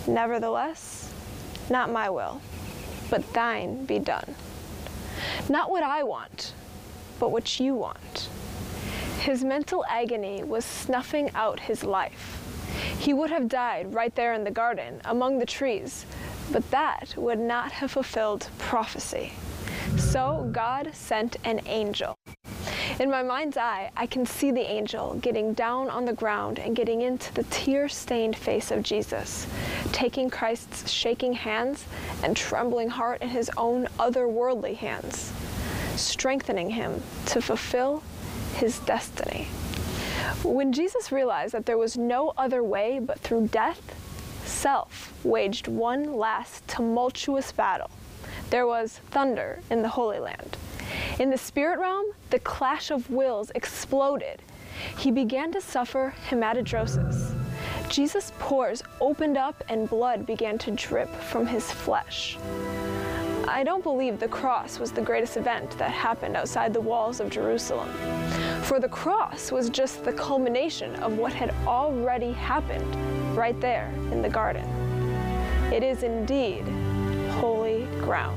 Nevertheless, not my will, but thine be done. Not what I want, but what you want. His mental agony was snuffing out his life. He would have died right there in the garden, among the trees, but that would not have fulfilled prophecy. So God sent an angel. In my mind's eye, I can see the angel getting down on the ground and getting into the tear-stained face of Jesus, taking Christ's shaking hands and trembling heart in his own otherworldly hands, strengthening him to fulfill his destiny. When Jesus realized that there was no other way but through death, self waged one last tumultuous battle. There was thunder in the Holy Land. In the spirit realm, the clash of wills exploded. He began to suffer hematidrosis. Jesus' pores opened up and blood began to drip from his flesh. I don't believe the cross was the greatest event that happened outside the walls of Jerusalem. For the cross was just the culmination of what had already happened right there in the garden. It is indeed holy ground.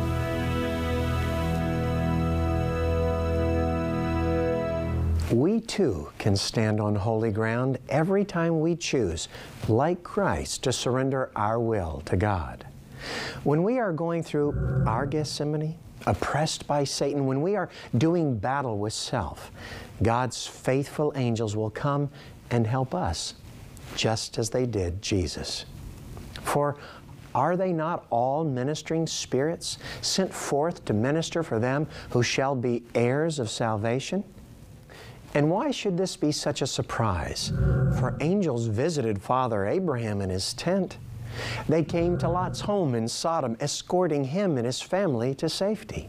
We too can stand on holy ground every time we choose, like Christ, to surrender our will to God. When we are going through our Gethsemane, oppressed by Satan, when we are doing battle with self, God's faithful angels will come and help us, just as they did Jesus. For are they not all ministering spirits sent forth to minister for them who shall be heirs of salvation? And why should this be such a surprise? For angels visited Father Abraham in his tent. They came to Lot's home in Sodom, escorting him and his family to safety.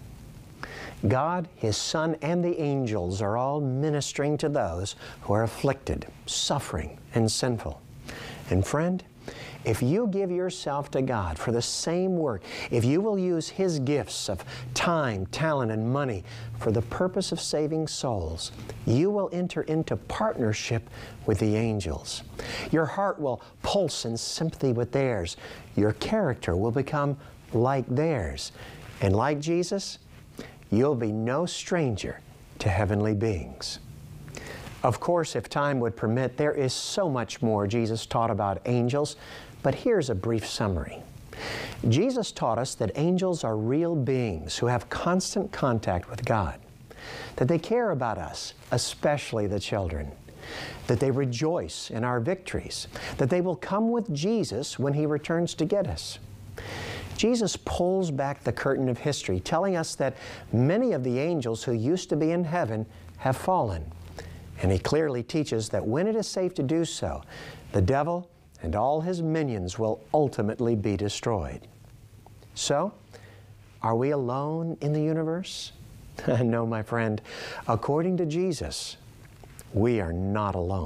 God, His Son, and the angels are all ministering to those who are afflicted, suffering, and sinful. And friend, if you give yourself to God for the same work, if you will use His gifts of time, talent, and money for the purpose of saving souls, you will enter into partnership with the angels. Your heart will pulse in sympathy with theirs. Your character will become like theirs. And like Jesus, you'll be no stranger to heavenly beings. Of course, if time would permit, there is so much more Jesus taught about angels, but here's a brief summary. Jesus taught us that angels are real beings who have constant contact with God, that they care about us, especially the children, that they rejoice in our victories, that they will come with Jesus when He returns to get us. Jesus pulls back the curtain of history, telling us that many of the angels who used to be in heaven have fallen. And He clearly teaches that when it is safe to do so, the devil and all his minions will ultimately be destroyed. So, are we alone in the universe? No, my friend. According to Jesus, we are not alone.